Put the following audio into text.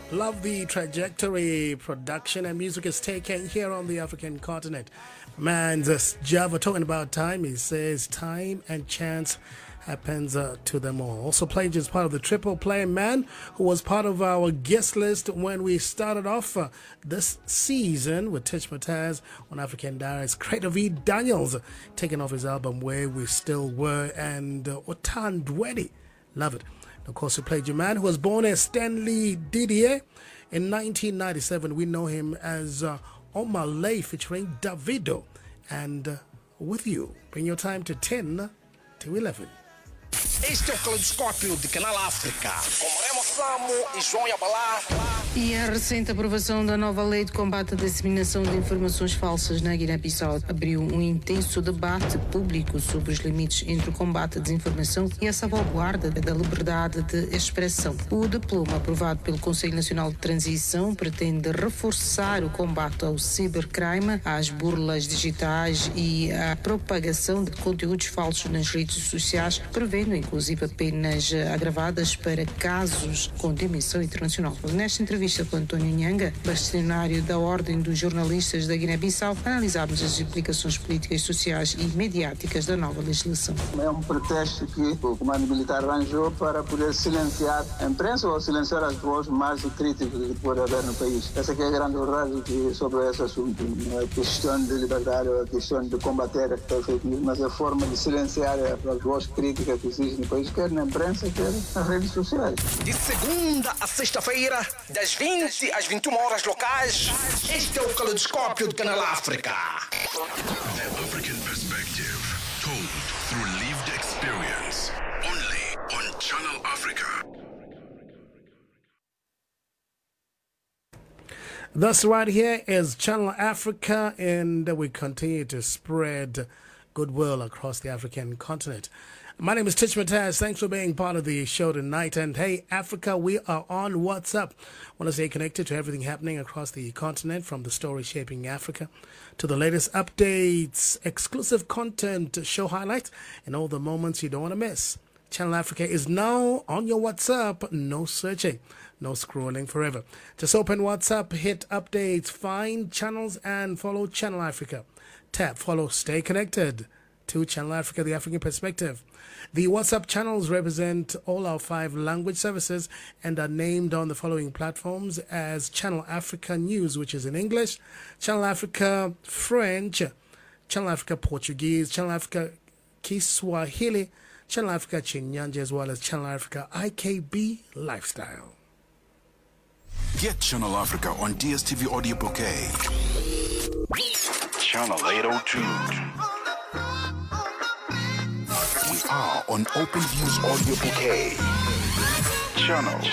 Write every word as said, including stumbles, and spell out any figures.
Love the trajectory production and music is taken here on the African continent. Man's Java talking about time. He says time and chance happens uh, to them all. Also played as part of the triple play man who was part of our guest list when we started off uh, this season with Tish Mataz on African Diaries. Crater V. Daniels taking off his album Where We Still Were, and uh, Otan Dwedi. Love it. And of course, we played your man who was born as Stanley Didier in nineteen ninety-seven. We know him as uh, Omalay featuring Davido. And uh, with you, bring your time to ten to eleven. Este é o Caleidoscópio de Canal África, com Remo Samo e João Yabalá. E a recente aprovação da nova lei de combate à disseminação de informações falsas na Guiné-Bissau abriu um intenso debate público sobre os limites entre o combate à desinformação e a salvaguarda da liberdade de expressão. O diploma aprovado pelo Conselho Nacional de Transição pretende reforçar o combate ao cibercrime, às burlas digitais e à propagação de conteúdos falsos nas redes sociais, prevendo inclusive penas agravadas para casos com dimensão internacional. Nesta entrevista com António Nhanga, bastonário da Ordem dos Jornalistas da Guiné-Bissau, analisámos as implicações políticas, sociais e mediáticas da nova legislação. É um pretexto que o comando militar arranjou para poder silenciar a imprensa ou silenciar as vozes mais críticas que pode haver no país. Essa que é a grande verdade que, sobre esse assunto. Não é questão de liberdade ou a questão de combater a fake news, mas a forma de silenciar as vozes críticas que existem no país, quer na imprensa, quer nas redes sociais. De segunda a sexta-feira, das vinte às vinte e uma horas locais, este é o Caleidoscópio do Canal África. The African perspective, told through lived experience, only on Channel Africa. Thus, right here is Channel Africa, and we continue to spread goodwill across the African continent. My name is Tish Mataz. Thanks for being part of the show tonight. And hey, Africa, we are on WhatsApp. Want to stay connected to everything happening across the continent, from the story shaping Africa to the latest updates, exclusive content, show highlights, and all the moments you don't want to miss. Channel Africa is now on your WhatsApp. No searching, no scrolling forever. Just open WhatsApp, hit updates, find channels, and follow Channel Africa. Tap, follow, stay connected to Channel Africa, the African perspective. The WhatsApp channels represent all our five language services and are named on the following platforms as Channel Africa News, which is in English, Channel Africa French, Channel Africa Portuguese, Channel Africa Kiswahili, Channel Africa Chinyanja, as well as Channel Africa I K B Lifestyle. Get Channel Africa on D S T V Audio Bouquet. Channel eight oh two. We are on OpenView's Audio Bouquet. Channel